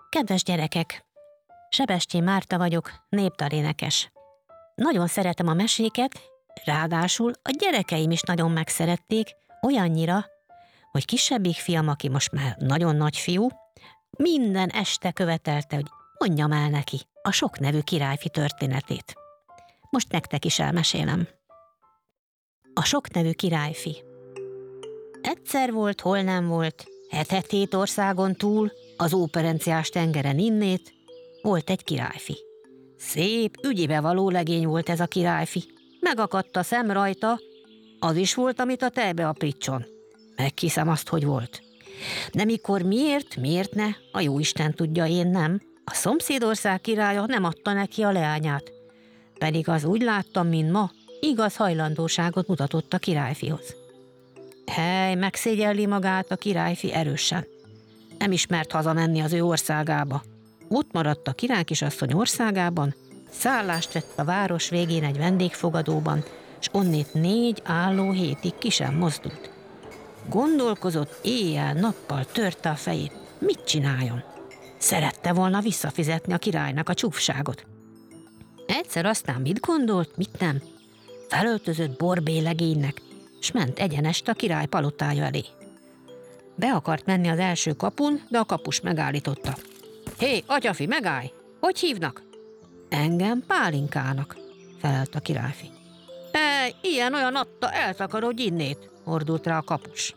Kedves gyerekek! Sebestyén Márta vagyok, népdalénekes. Nagyon szeretem a meséket, ráadásul a gyerekeim is nagyon megszerették, olyannyira, hogy kisebbik fiam, aki most már nagyon nagy fiú, minden este követelte, hogy mondjam el neki a sok nevű királyfi történetét. Most nektek is elmesélem. A sok nevű királyfi. Egyszer volt, hol nem volt, het országon túl, az Óperenciás tengeren innét, volt egy királyfi. Szép, ügyibe való legény volt ez a királyfi. Megakadt a szem rajta, az is volt, amit a tejbe aprítson. Meghiszem azt, hogy volt. De mikor miért ne, a jóisten tudja, én nem. A szomszédország királya nem adta neki a leányát. Pedig az úgy láttam, mint ma, igaz hajlandóságot mutatott a királyfihoz. Hely, megszégyelli magát a királyfi erősen. Nem ismert hazamenni az ő országába. Ott maradt a királykisasszony országában, szállást vett a város végén egy vendégfogadóban, s onnét 4 álló hétig ki sem mozdult. Gondolkozott, éjjel-nappal törte a fejét, mit csináljon. Szerette volna visszafizetni a királynak a csúfságot. Egyszer aztán mit gondolt, mit nem? Felöltözött borbélegénynek, s ment egyenest a király palotája elé. Be akart menni az első kapun, de a kapus megállította. Hé, atyafi, megállj! Hogy hívnak? Engem Pálinkának, felelt a királyfi. Ilyen-olyan adta, eltakarodj innét, ordult rá a kapus.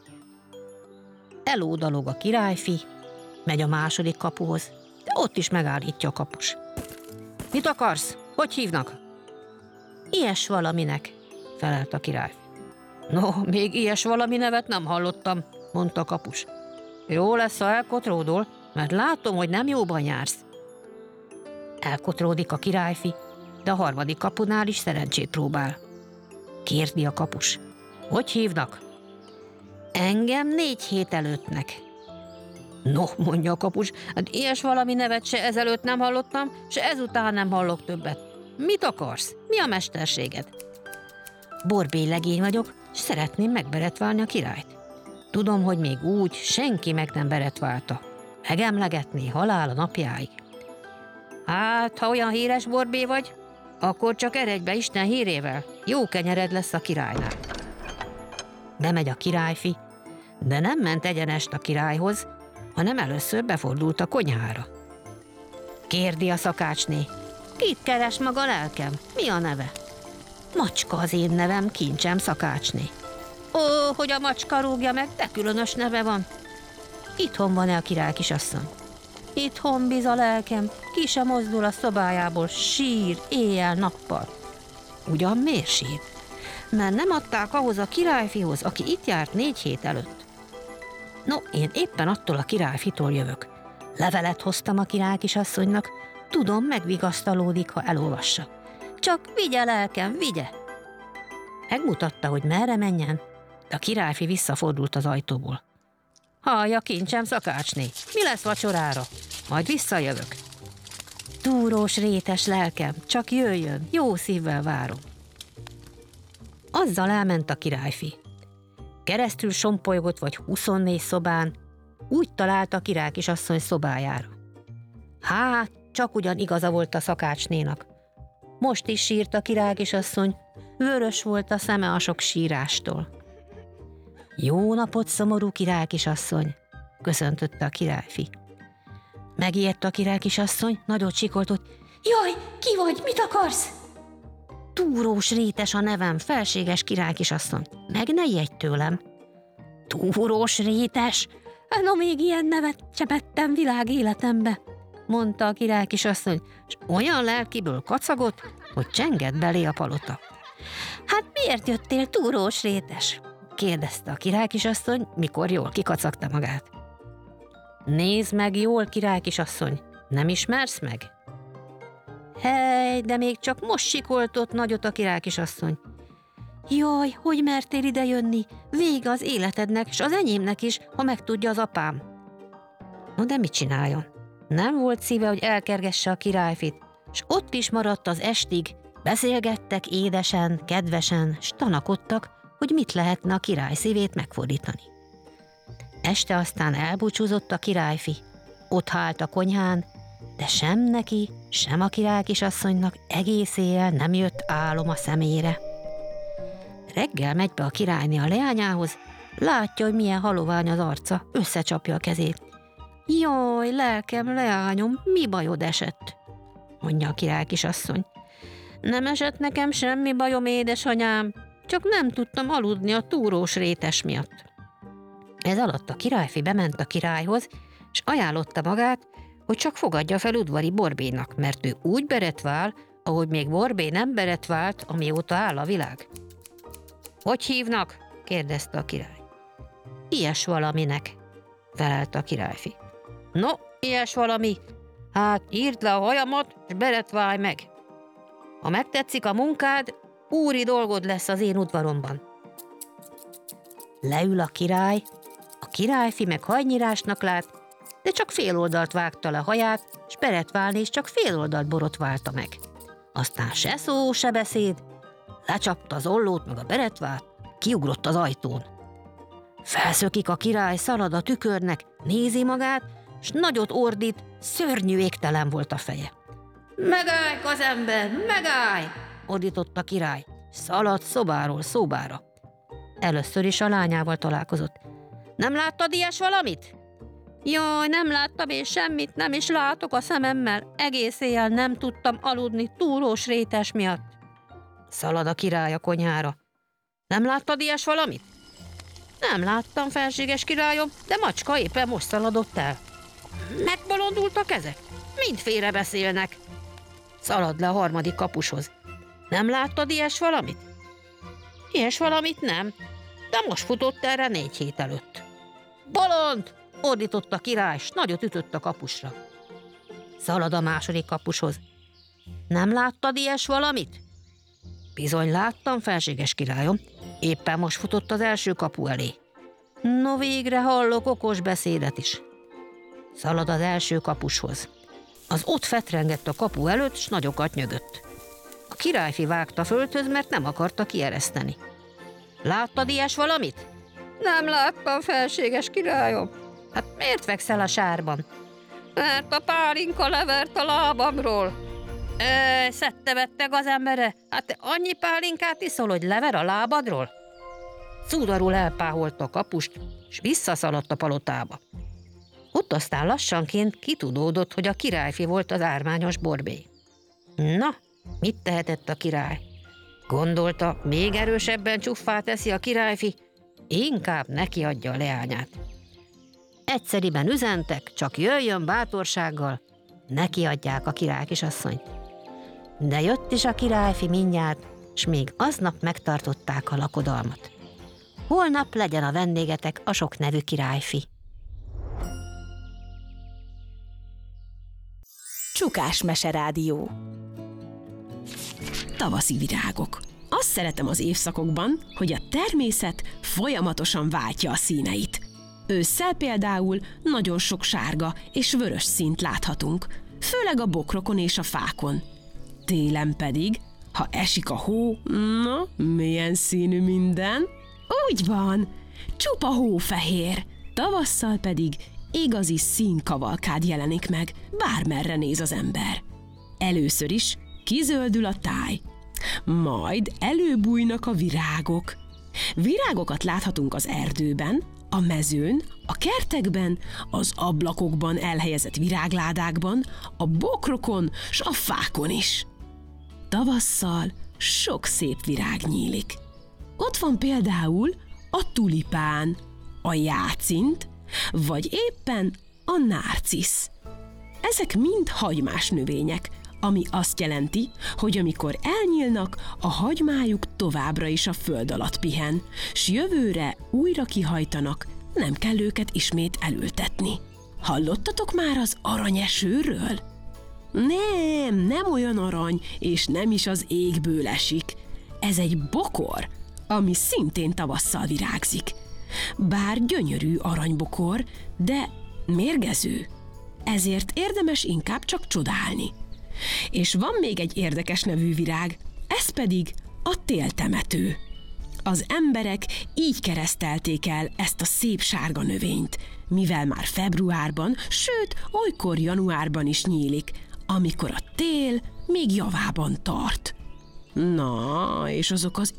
Elódalog a királyfi, megy a második kapuhoz, de ott is megállítja a kapus. Mit akarsz? Hogy hívnak? Ilyes valaminek, felelt a királyfi. No, még ilyes valami nevet nem hallottam, mondta a kapus. Jó lesz, ha elkotródol, mert látom, hogy nem jóban jársz. Elkotródik a királyfi, de a harmadik kapunál is szerencsét próbál. Kérdi a kapus. Hogy hívnak? Engem 4 hét előttnek. No, mondja a kapus, hát ilyes valami nevet se ezelőtt nem hallottam, se ezután nem hallok többet. Mit akarsz? Mi a mesterséged? Borbélegény vagyok, és szeretném megberetválni a királyt. Tudom, hogy még úgy senki meg nem beretválta. Megemlegetné halál a napjáig. Hát, ha olyan híres borbé vagy, akkor csak eredj be Isten hírével. Jó kenyered lesz a királynál. Bemegy a királyfi, de nem ment egyenest a királyhoz, hanem először befordult a konyhára. Kérdi a szakácsné. Kit keres maga lelkem? Mi a neve? Macska az én nevem, kincsem, szakácsné. Ó, hogy a macska rúgja meg, de különös neve van. Itthon van-e a királykisasszony? Itthon biz a lelkem, ki sem mozdul a szobájából, sír éjjel-nappal. Ugyan miért sír? Mert nem adták ahhoz a királyfihoz, aki itt járt 4 hét előtt. No, én éppen attól a királyfitól jövök. Levelet hoztam a királykisasszonynak, tudom, megvigasztalódik, ha elolvassa. Csak vigye, lelkem, vigye! Megmutatta, hogy merre menjen, de a királyfi visszafordult az ajtóból. Hallja, kincsem, szakácsné, mi lesz vacsorára? Majd visszajövök. Túrós rétes lelkem, csak jöjjön, jó szívvel várom. Azzal elment a királyfi. Keresztül sompolygott vagy 24 szobán, úgy talált a királykisasszony szobájára. Hát, csak ugyan igaza volt a szakácsnénak. Most is sírt a királykisasszony, vörös volt a szeme a sok sírástól. Jó napot, szomorú királykisasszony, köszöntötte a királyfi. Megijedt a királykisasszony, nagyot sikoltott. Jaj, ki vagy, mit akarsz? Túrós rétes a nevem, felséges királykisasszony. Meg ne ijedj tőlem. Túrós rétes? No, még ilyen nevet csepettem világ életembe, mondta a királykisasszony, és olyan lelkiből kacagott, hogy csengett belé a palota. Hát miért jöttél, túrós rétes? Kérdezte a királykisasszony, mikor jól kikacagta magát. Nézd meg jól, királykisasszony, nem ismersz meg? Hely, de még csak most sikoltott nagyot a királykisasszony. Jaj, hogy mertél ide jönni? Vége az életednek, s az enyémnek is, ha megtudja az apám. No, de mit csináljon? Nem volt szíve, hogy elkergesse a királyfit, s ott is maradt az estig, beszélgettek édesen, kedvesen, s tanakodtak, hogy mit lehetne a király szívét megfordítani. Este aztán elbúcsúzott a királyfi, ott hált a konyhán, de sem neki, sem a királykisasszonynak egész éjjel nem jött álom a szemére. Reggel megy be a királyné a leányához, látja, hogy milyen halovány az arca, összecsapja a kezét. Jaj, lelkem, leányom, mi bajod esett? Mondja a királykisasszony. Nem esett nekem semmi bajom, édesanyám, csak nem tudtam aludni a túrós rétes miatt. Ez alatt a királyfi bement a királyhoz, és ajánlotta magát, hogy csak fogadja fel udvari Borbénak, mert ő úgy beretvál, ahogy még Borbé nem beretvált, amióta áll a világ. Hogy hívnak? Kérdezte a király. Ilyes valaminek, felelte a királyfi. No, ilyes valami, hát írd le a hajamat, és beretválj meg. Ha megtetszik a munkád, úri dolgod lesz az én udvaromban. Leül a királyfi meg hajnyírásnak lát, de csak fél oldalt vágta le haját, s beretválni is csak fél oldalt borotválta meg. Aztán se szó, se beszéd, lecsapta az ollót meg a beretvált, kiugrott az ajtón. Felszökik a király, szalad a tükörnek, nézi magát, s nagyot ordít, szörnyű égtelen volt a feje. Megállj, gazember, megállj! Ordított a király, szaladt szobáról szobára. Először is a lányával találkozott. Nem láttad ilyes valamit? Jaj, nem láttam én semmit, nem is látok a szememmel. Egész éjjel nem tudtam aludni túrós rétes miatt. Szalad a király a konyhára. Nem láttad ilyes valamit? Nem láttam, felséges királyom, de macska éppen most szaladott el. Megbolondultak ezek? Mind félre beszélnek. Szalad le a harmadik kapushoz. Nem láttad ilyes valamit? Ilyes valamit nem, de most futott erre 4 hét előtt. Bolond! Ordított a király, s nagyot ütött a kapusra. Szalad a második kapushoz. Nem láttad ilyes valamit? Bizony láttam, felséges királyom. Éppen most futott az első kapu elé. No, végre hallok okos beszédet is. Szalad az első kapushoz. Az ott fetrengett a kapu előtt, s nagyokat nyögött. A királyfi vágta földhöz, mert nem akarta kiereszteni. Láttad ilyes valamit? Nem láttam, felséges királyom. Hát miért fekszel a sárban? Mert a pálinka levert a lábamról. Szedte-vette gazembere, hát te annyi pálinkát iszol, hogy lever a lábadról? Cúdarul elpáholta a kapust, s visszaszaladt a palotába. Ott aztán lassanként kitudódott, hogy a királyfi volt az ármányos Borbé. Na, mit tehetett a király? Gondolta, még erősebben csuffá teszi a királyfi, inkább nekiadja a leányát. Egyszeriben üzentek, csak jöjjön bátorsággal, nekiadják a királykisasszonyt. De jött is a királyfi mindjárt, s még aznap megtartották a lakodalmat. Holnap legyen a vendégetek a sok nevű királyfi. Csukás Meserádió. Tavaszi virágok. Azt szeretem az évszakokban, hogy a természet folyamatosan váltja a színeit. Ősszel például nagyon sok sárga és vörös színt láthatunk, főleg a bokrokon és a fákon. Télen pedig, ha esik a hó, na, milyen színű minden? Úgy van, csupa hófehér. Tavasszal pedig igazi színkavalkád jelenik meg, bármerre néz az ember. Először is kizöldül a táj, majd előbújnak a virágok. Virágokat láthatunk az erdőben, a mezőn, a kertekben, az ablakokban elhelyezett virágládákban, a bokrokon s a fákon is. Tavasszal sok szép virág nyílik. Ott van például a tulipán, a jácint, vagy éppen a nárcisz. Ezek mind hagymás növények, ami azt jelenti, hogy amikor elnyílnak, a hagymájuk továbbra is a föld alatt pihen, s jövőre újra kihajtanak, nem kell őket ismét elültetni. Hallottatok már az aranyesőről? Nem olyan arany, és nem is az égből esik. Ez egy bokor, ami szintén tavasszal virágzik. Bár gyönyörű aranybokor, de mérgező. Ezért érdemes inkább csak csodálni. És van még egy érdekes nevű virág, ez pedig a téltemető. Az emberek így keresztelték el ezt a szép sárga növényt, mivel már februárban, sőt, olykor januárban is nyílik, amikor a tél még javában tart. Na, és azok az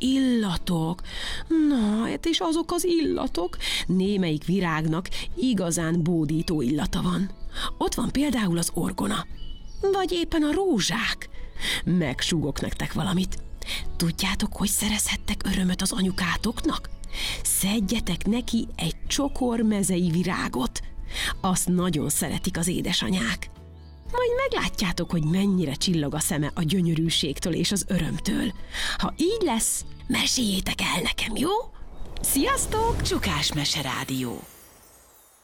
illatok, némelyik virágnak igazán bódító illata van. Ott van például az orgona, vagy éppen a rózsák. Megsúgok nektek valamit. Tudjátok, hogy szerezhettek örömöt az anyukátoknak? Szedjetek neki egy csokor mezei virágot. Azt nagyon szeretik az édesanyák. Majd meglátjátok, hogy mennyire csillog a szeme a gyönyörűségtől és az örömtől. Ha így lesz, meséljétek el nekem, jó? Sziasztok! Csukás Mese Rádió.